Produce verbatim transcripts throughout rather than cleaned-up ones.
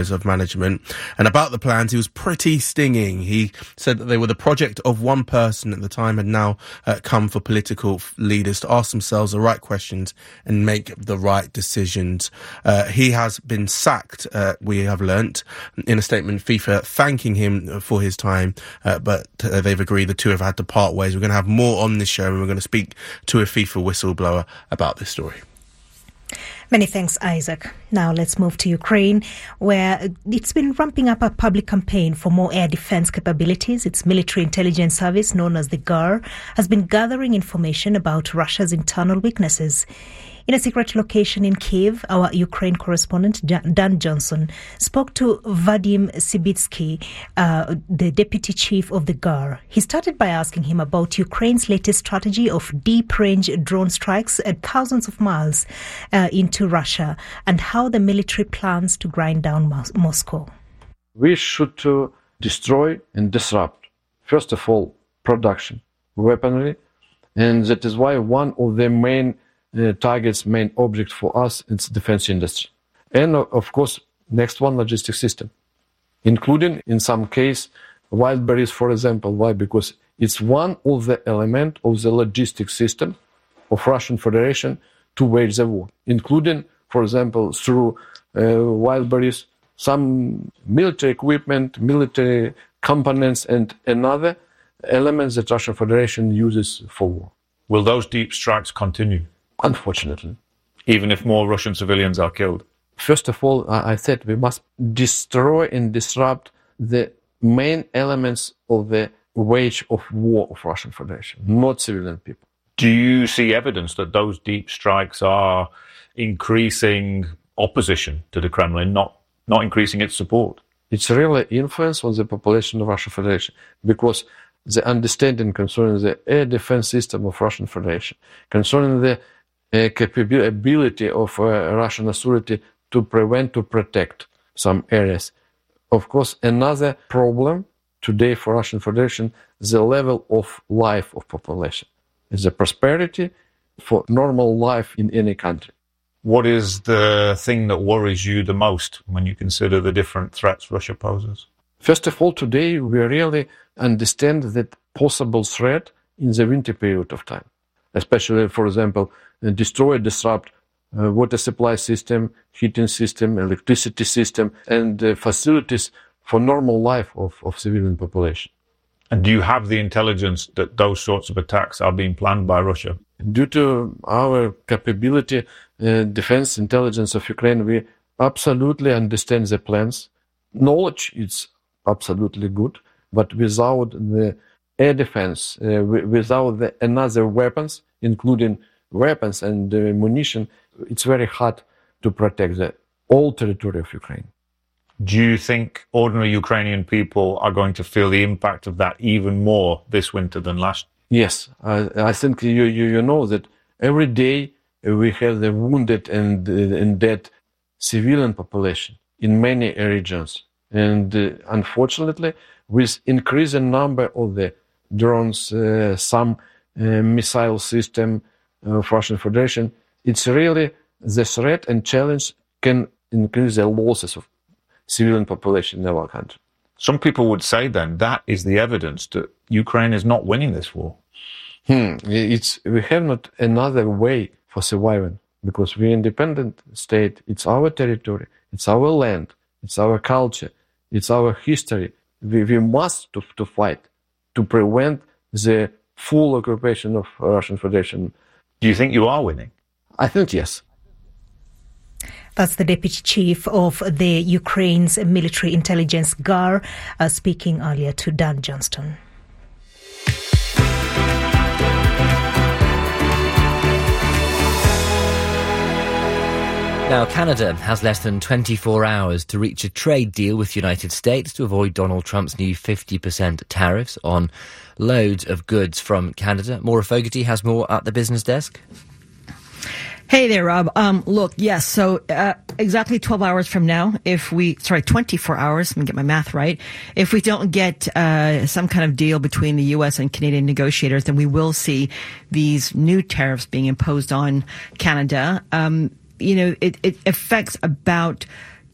of management. And about the plans, he was pretty stinging. He said that they were the project of one person at the time, had now uh, come for political f- leaders to ask themselves the right questions and make the right decisions. Uh, he has been sacked, uh, we have learnt, in a statement, FIFA thanking him for his time, uh, but uh, they've agreed the two have had to part ways. We're going to have more on this show, and we're going to speak to a FIFA whistleblower about this story. Many thanks, Isaac. Now let's move to Ukraine, where it's been ramping up a public campaign for more air defense capabilities. Its military intelligence service, known as the G A R, has been gathering information about Russia's internal weaknesses. In a secret location in Kyiv, our Ukraine correspondent, Dan Johnson, spoke to Vadim Sibitsky, uh, the deputy chief of the G A R. He started by asking him about Ukraine's latest strategy of deep-range drone strikes at thousands of miles uh, into Russia, and how the military plans to grind down Mos- Moscow. We should uh, destroy and disrupt, first of all, production, weaponry, and that is why one of the main Uh, target's main object for us is defense industry. And uh, of course, next one, logistic system, including in some case Wildberries, for example. Why? Because it's one of the element of the logistic system of Russian Federation to wage the war, including, for example, through uh, Wildberries, some military equipment, military components, and another elements that Russian Federation uses for war. Will those deep strikes continue? Unfortunately. Even if more Russian civilians are killed? First of all, I said we must destroy and disrupt the main elements of the wage of war of Russian Federation, not civilian people. Do you see evidence that those deep strikes are increasing opposition to the Kremlin, not, not increasing its support? It's really influence on the population of Russian Federation, because the understanding concerning the air defense system of Russian Federation, concerning the uh, capability of uh, Russian authority to prevent, to protect some areas. Of course, another problem today for Russian Federation is the level of life of population. It's the prosperity for normal life in any country. What is the thing that worries you the most when you consider the different threats Russia poses? First of all, today we really understand that possible threat in the winter period of time, especially, for example, destroy, disrupt uh, water supply system, heating system, electricity system, and uh, facilities for normal life of, of civilian population. And do you have the intelligence that those sorts of attacks are being planned by Russia? Due to our capability, uh, defense intelligence of Ukraine, we absolutely understand the plans. Knowledge is absolutely good, but without the air defense, uh, w- without the another weapons, including weapons and uh, munition, it's very hard to protect the whole territory of Ukraine. Do you think ordinary Ukrainian people are going to feel the impact of that even more this winter than last? Yes, I, I think you, you you know that every day we have the wounded and, uh, and dead civilian population in many regions. And uh, unfortunately, with increasing number of the drones, uh, some uh, missile system of Russian Federation, it's really the threat and challenge can increase the losses of civilian population in our country. Some people would say then that is the evidence that Ukraine is not winning this war. Hmm. It's, we have not another way for surviving, because we're an independent state. It's our territory. It's our land. It's our culture. It's our history. We, we must to, to fight to prevent the full occupation of Russian Federation. Do you think you are winning? I think yes. That's the Deputy Chief of the Ukraine's military intelligence G A R, uh, speaking earlier to Dan Johnston. Now, Canada has less than twenty-four hours to reach a trade deal with the United States to avoid Donald Trump's new fifty percent tariffs on loads of goods from Canada. Maura Fogarty has more at the business desk. Hey there, Rob. Um, look, yes, so uh, exactly twelve hours from now, if we, sorry, twenty-four hours, let me get my math right, if we don't get uh, some kind of deal between the U S and Canadian negotiators, then we will see these new tariffs being imposed on Canada. Um, you know, it, it affects about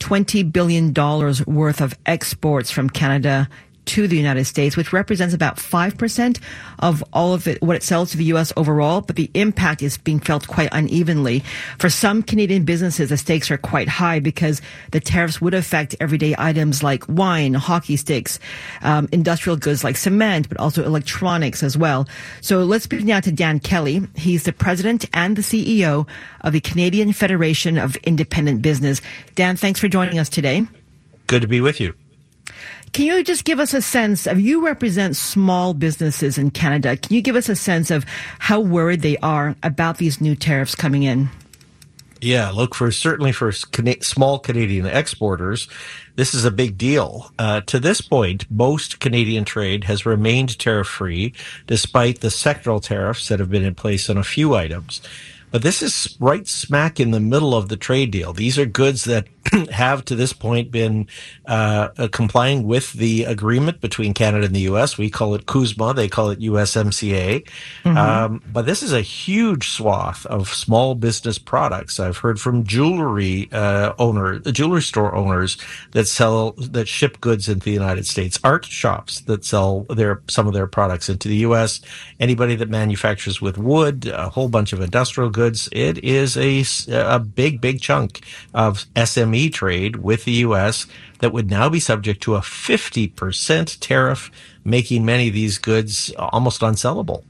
twenty billion dollars worth of exports from Canada to the United States, which represents about five percent of all of it, what it sells to the U S overall, but the impact is being felt quite unevenly. For some Canadian businesses, the stakes are quite high because the tariffs would affect everyday items like wine, hockey sticks, um, industrial goods like cement, but also electronics as well. So let's speak now to Dan Kelly. He's the president and the C E O of the Canadian Federation of Independent Business. Dan, thanks for joining us today. Good to be with you. Can you just give us a sense of, you represent small businesses in Canada. Can you give us a sense of how worried they are about these new tariffs coming in? Yeah, look, for certainly for small Canadian exporters, this is a big deal. Uh, to this point, most Canadian trade has remained tariff-free despite the sectoral tariffs that have been in place on a few items. But this is right smack in the middle of the trade deal. These are goods that have to this point been uh, complying with the agreement between Canada and the U S. We call it CUSMA. They call it U S M C A. Mm-hmm. Um, but this is a huge swath of small business products. I've heard from jewelry uh, owners, jewelry store owners that sell, that ship goods into the United States, art shops that sell their some of their products into the U S, anybody that manufactures with wood, a whole bunch of industrial goods. It is a, a big, big chunk of S M E trade with the U S that would now be subject to a fifty percent tariff, making many of these goods almost unsellable.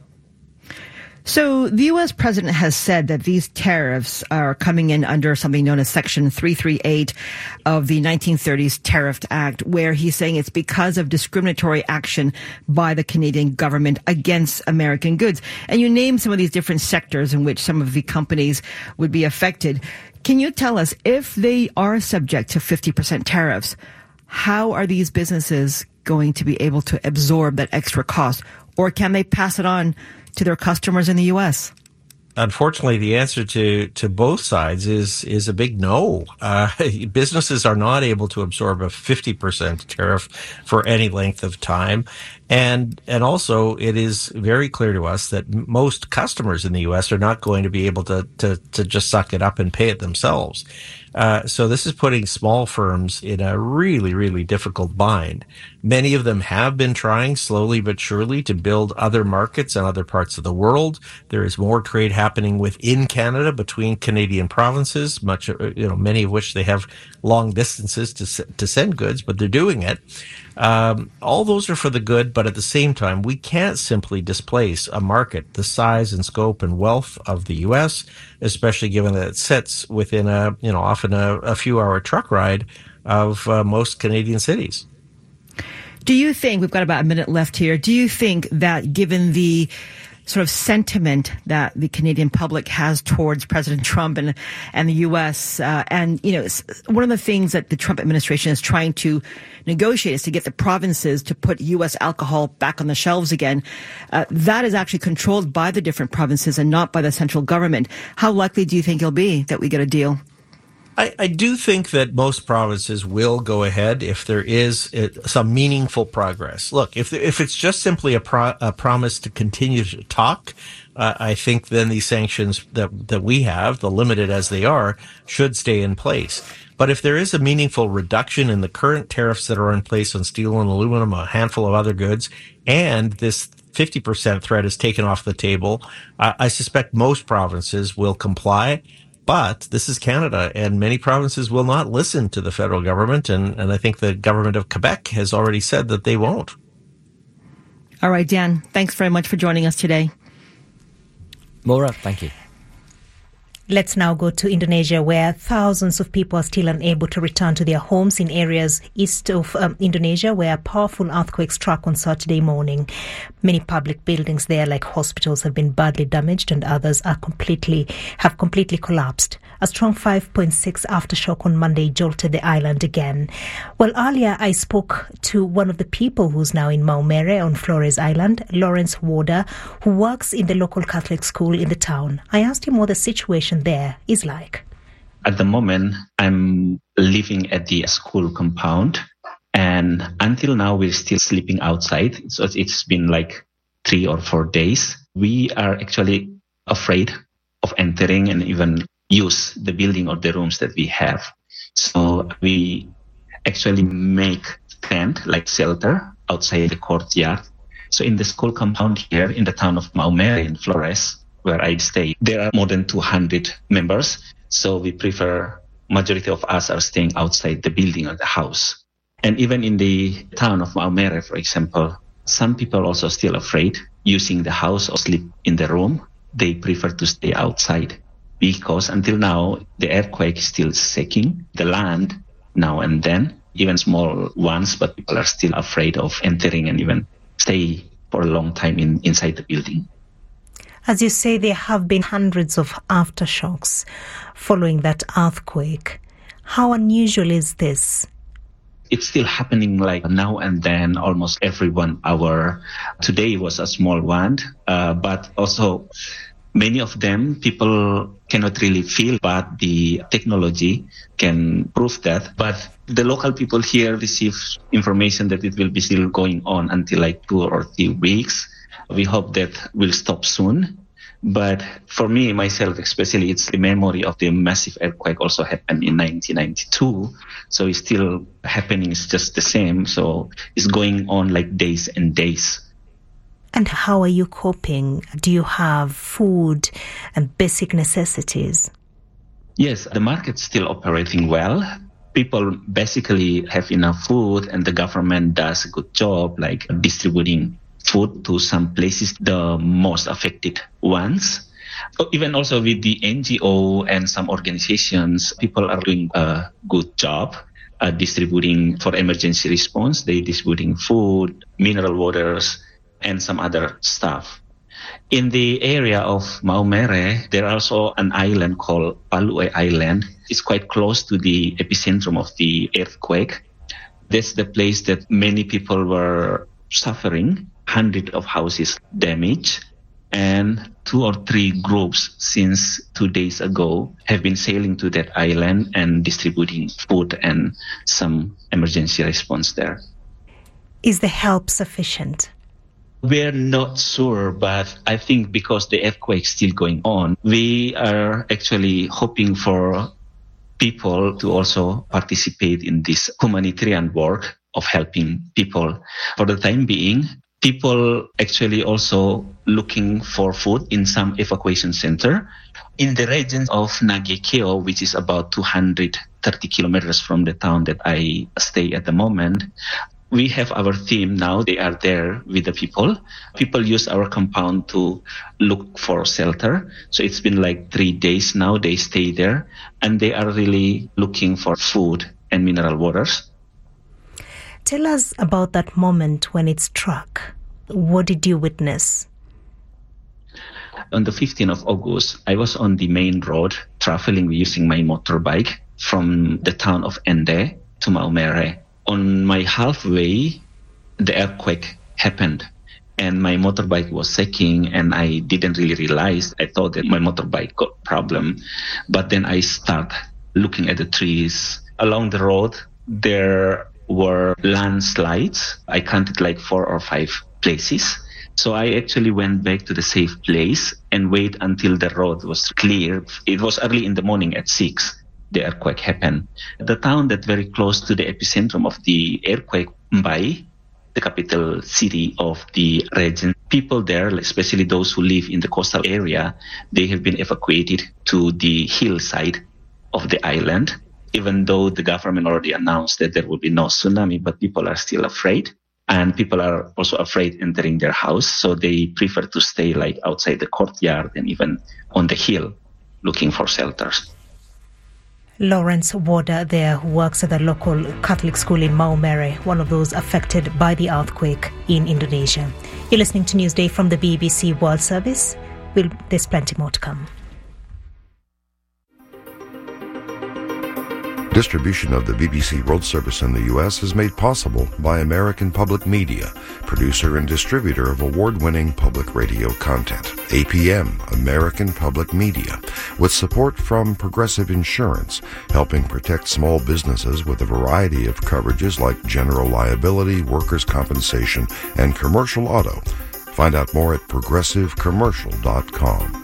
So the U S president has said that these tariffs are coming in under something known as Section three thirty-eight of the nineteen thirties Tariff Act, where he's saying it's because of discriminatory action by the Canadian government against American goods. And you name some of these different sectors in which some of the companies would be affected. Can you tell us, if they are subject to fifty percent tariffs, how are these businesses going to be able to absorb that extra cost? Or can they pass it on to their customers in the U S? Unfortunately, the answer to, to both sides is is a big no. Uh, businesses are not able to absorb a fifty percent tariff for any length of time. And and also, it is very clear to us that most customers in the U S are not going to be able to, to, to just suck it up and pay it themselves. Uh, so this is putting small firms in a really, really difficult bind. Many of them have been trying slowly but surely to build other markets in other parts of the world. There is more trade happening within Canada between Canadian provinces, much, you know, many of which they have long distances to to send goods, but they're doing it. Um, all those are for the good, but at the same time, we can't simply displace a market the size and scope and wealth of the U S, especially given that it sits within a, you know, often a, a few hour truck ride of uh, most Canadian cities. Do you think, we've got about a minute left here, do you think that given the sort of sentiment that the Canadian public has towards President Trump and and the U S, uh, and, you know, one of the things that the Trump administration is trying to negotiate is to get the provinces to put U S alcohol back on the shelves again. Uh, that is actually controlled by the different provinces and not by the central government. How likely do you think it'll be that we get a deal? I, I do think that most provinces will go ahead if there is uh, some meaningful progress. Look, if if it's just simply a, pro, a promise to continue to talk, uh, I think then these sanctions that that we have, the limited as they are, should stay in place. But if there is a meaningful reduction in the current tariffs that are in place on steel and aluminum, a handful of other goods, and this fifty percent threat is taken off the table, uh, I suspect most provinces will comply. But this is Canada, and many provinces will not listen to the federal government, and, and I think the government of Quebec has already said that they won't. All right, Dan, thanks very much for joining us today. Maura, thank you. Let's now go to Indonesia, where thousands of people are still unable to return to their homes in areas east of um, Indonesia, where a powerful earthquake struck on Saturday morning. Many public buildings there, like hospitals, have been badly damaged, and others are completely have completely collapsed. A strong five point six aftershock on Monday jolted the island again. Well, earlier I spoke to one of the people who's now in Maumere on Flores Island, Lawrence Warder, who works in the local Catholic school in the town. I asked him what the situation there is like. At the moment, I'm living at the school compound, and until now we're still sleeping outside. So it's been like three or four days. We are actually afraid of entering and even use the building or the rooms that we have, So we actually make tent, like shelter, outside the courtyard. So in the school compound here in the town of Maumere in Flores, where I stay, there are more than two hundred members. So we prefer, majority of us are staying outside the building or the house. And even in the town of Maumere, for example, some people also still afraid using the house or sleep in the room. They prefer to stay outside because until now, the earthquake is still shaking the land now and then, even small ones, but people are still afraid of entering and even stay for a long time in, inside the building. As you say, there have been hundreds of aftershocks following that earthquake. How unusual is this? It's still happening like now and then, almost every one hour. Today was a small one, uh, but also many of them people cannot really feel, but the technology can prove that. But the local people here receive information that it will be still going on until like two or three weeks. We hope that will stop soon. But for me, myself, especially, it's the memory of the massive earthquake also happened in nineteen ninety-two. So it's still happening. It's just the same. So it's going on like days and days. And how are you coping? Do you have food and basic necessities? Yes, the market's still operating well. People basically have enough food and the government does a good job like distributing food to some places, the most affected ones. Even also with the N G O and some organizations, people are doing a good job uh, distributing for emergency response. They're distributing food, mineral waters, and some other stuff. In the area of Maumere, there are also an island called Palue Island. It's quite close to the epicentrum of the earthquake. That's the place that many people were suffering. Hundreds of houses damaged, and two or three groups since two days ago have been sailing to that island and distributing food and some emergency response there. Is the help sufficient? We're not sure, but I think because the earthquake is still going on, we are actually hoping for people to also participate in this humanitarian work of helping people. For the time being, people actually also looking for food in some evacuation center. In the region of Nagekeo, which is about two hundred thirty kilometers from the town that I stay at the moment, we have our team now. They are there with the people. People use our compound to look for shelter. So it's been like three days now. They stay there and they are really looking for food and mineral waters. Tell us about that moment when it struck. What did you witness? On the fifteenth of August, I was on the main road traveling using my motorbike from the town of Ende to Maumere. On my halfway, the earthquake happened and my motorbike was shaking and I didn't really realize. I thought that my motorbike got a problem. But then I start looking at the trees. Along the road, there were landslides. I counted like four or five places. So I actually went back to the safe place and wait until the road was clear. It was early in the morning at six. The earthquake happened. The town that very close to the epicentrum of the earthquake, Mbai, the capital city of the region, people there, especially those who live in the coastal area, they have been evacuated to the hillside of the island. Even though the government already announced that there will be no tsunami, but people are still afraid. And people are also afraid entering their house. So they prefer to stay like outside the courtyard and even on the hill looking for shelters. Lawrence Warder there, who works at the local Catholic school in Maumere, one of those affected by the earthquake in Indonesia. You're listening to Newsday from the B B C World Service. We'll, there's plenty more to come. Distribution of the B B C World Service in the U S is made possible by American Public Media, producer and distributor of award-winning public radio content. A P M, American Public Media, with support from Progressive Insurance, helping protect small businesses with a variety of coverages like general liability, workers' compensation, and commercial auto. Find out more at progressive commercial dot com.